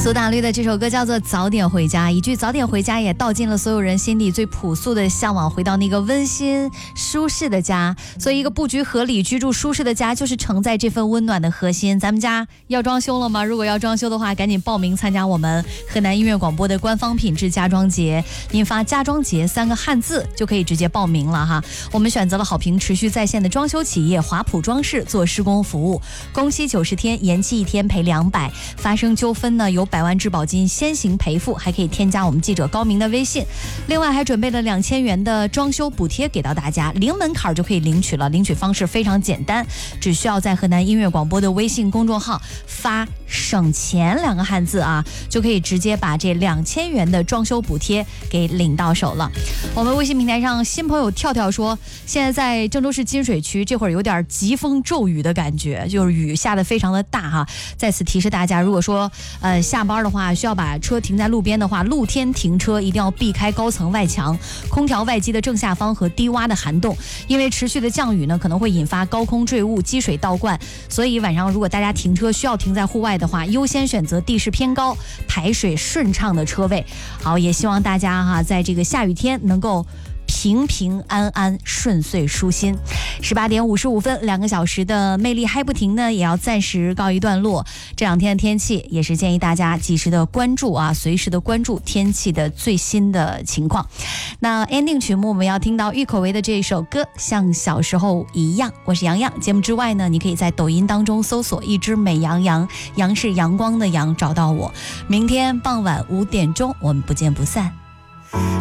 苏打绿的这首歌叫做《早点回家》，一句早点回家也道尽了所有人心底最朴素的向往，回到那个温馨舒适的家。所以一个布局合理、居住舒适的家，就是承载这份温暖的核心。咱们家要装修了吗？如果要装修的话，赶紧报名参加我们河南音乐广播的官方品质家装节。您发家装节3个汉字就可以直接报名了哈。我们选择了好评持续在线的装修企业华普装饰做施工服务，工期90天，延期1天赔200，发生纠纷呢有100万质保金先行赔付，还可以添加我们记者高明的微信。另外还准备了2000元的装修补贴给到大家，零门槛就可以领取了。领取方式非常简单，只需要在河南音乐广播的微信公众号发省钱2个汉字啊，就可以直接把这2000元的装修补贴给领到手了。我们微信平台上新朋友跳跳说，现在在郑州市金水区，这会儿有点疾风骤雨的感觉，就是雨下得非常的大哈。在此提示大家，如果说下班的话需要把车停在路边的话，露天停车一定要避开高层外墙、空调外机的正下方和低洼的涵洞，因为持续的降雨呢可能会引发高空坠物、积水倒灌，所以晚上如果大家停车需要停在户外的话，优先选择地势偏高、排水顺畅的车位。好，也希望大家哈在这个下雨天能够平平安安、顺遂舒心。18点55分，2个小时的魅力嗨不停呢，也要暂时告一段落。这2天的天气也是建议大家及时的关注啊，随时的关注天气的最新的情况。那 ending 曲目我们要听到郁可唯的这首歌《像小时候一样》。我是洋洋，节目之外呢，你可以在抖音当中搜索一只美羊羊，羊是阳光的羊，找到我。明天傍晚5点钟，我们不见不散。